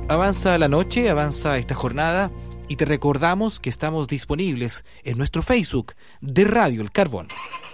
Avanza la noche, avanza esta jornada y te recordamos que estamos disponibles en nuestro Facebook de Radio El Carbón.